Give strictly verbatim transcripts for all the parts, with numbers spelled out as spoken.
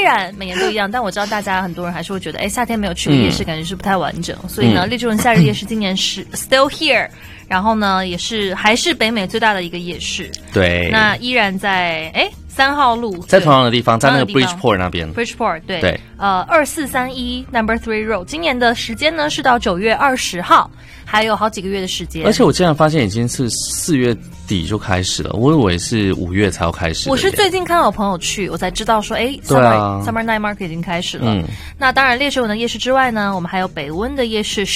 然每年都一样，但我知道大家很多人还是会觉得，哎，夏天没有去过夜市，嗯、感觉是不太完整。所以呢，列治文夏日夜市今年是 still here， 然后呢，也是还是北美最大的一个夜市。 对， 那依然在哎三号路， 在同样的地方，在那个 Bridgeport 那边。 Bridgeport 对对， 呃二四三一 Number Three Road。今年的时间呢是到九月二十号，还有好几个月的时间。 而且我竟然发现已经是四月底就开始了，我以为是五月才要开始。 我是最近看到我朋友去，我才知道说，哎 ，Summer、啊、Summer Night Market 已经开始了。嗯，那当然，列治文的夜市之外呢，我们还有北温的夜市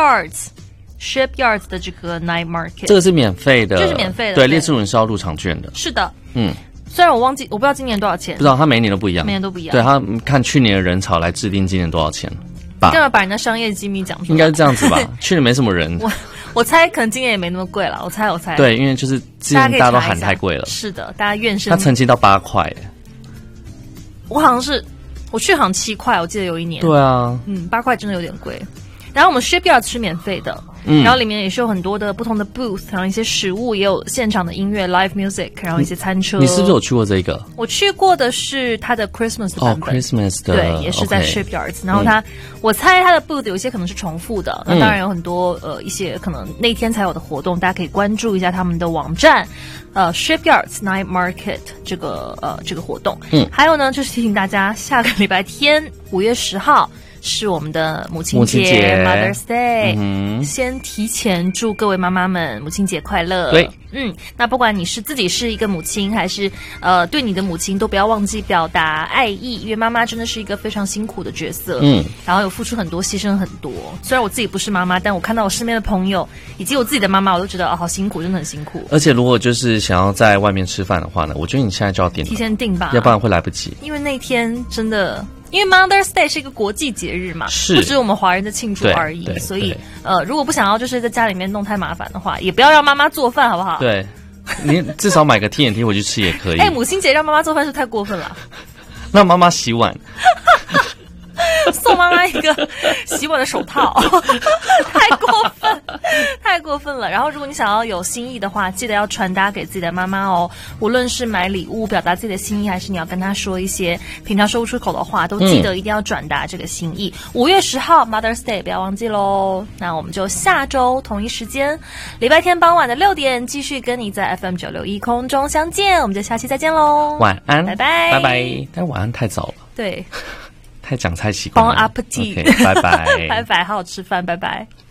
Shipyards。Shipyards 的这个 Night Market， 这个是免费的， 这是免费的。 对，列治文是要入场券的。 是的， 嗯， 虽然我忘记，我不知道今年多少钱， 不知道，他每年都不一样， 每年都不一样。 对，他看去年的人潮来制定今年多少钱吧。 干嘛把人家商业机密讲出来？ 应该是这样子吧？去年没什么人， 我我猜可能今年也没那么贵了。我猜，我猜。 对，因为就是之前大家都喊太贵了。 是的，大家怨声。 他曾经到八块， 我好像是我去好像七块，我记得有一年。 对啊， 嗯，八块真的有点贵。然后我们 Shipyard 是免费的，嗯，然后里面也是有很多的不同的 booth， 然后一些食物，也有现场的音乐 live music， 然后一些餐车。 你是不是有去过这个？ 我去过的是它的 Christmas 的版本， 哦 Christmas 的， 对，也是在 Shipyards、okay。然后它、嗯，我猜它的 booth 有一些可能是重复的，那当然有很多呃一些可能那天才有的活动，大家可以关注一下他们的网站，呃 Shipyards Night Market 这个呃这个活动。嗯，还有呢，就是提醒大家，下个礼拜天五月十号。是我们的母亲节 Mother's Day、嗯、先提前祝各位妈妈们母亲节快乐。 对， 嗯，那不管你是自己是一个母亲，还是呃对你的母亲，都不要忘记表达爱意，因为妈妈真的是一个非常辛苦的角色，嗯，然后有付出很多，牺牲很多。虽然我自己不是妈妈，但我看到我身边的朋友以及我自己的妈妈，我都觉得哦，好辛苦，真的很辛苦。 而且如果就是想要在外面吃饭的话呢，我觉得你现在就要订了， 提前订吧， 要不然会来不及。 因为那天真的。因为 Mother's Day 是一个国际节日嘛， 是不只是我们华人的庆祝而已，所以呃，如果不想要就是在家里面弄太麻烦的话，也不要让妈妈做饭，好不好？ 对，你至少买个 T N T 回去吃也可以。 哎，母亲节让妈妈做饭是太过分了。 让妈妈洗碗。 送妈妈一个洗碗的手套，太过分，太过分了。然后，如果你想要有心意的话，记得要传达给自己的妈妈哦。无论是买礼物表达自己的心意，还是你要跟她说一些平常说不出口的话，都记得一定要转达这个心意。五、嗯、月十号 Mother's Day 不要忘记喽。那我们就下周同一时间，礼拜天傍晚的六点，继续跟你在 F M 九六一空中相见。我们就下期再见喽， 晚安， 拜拜， 拜拜。但晚安太早了， 对。 太讲菜习惯了。 Bon appetit， okay， 拜拜， 拜拜，好好吃饭，拜拜。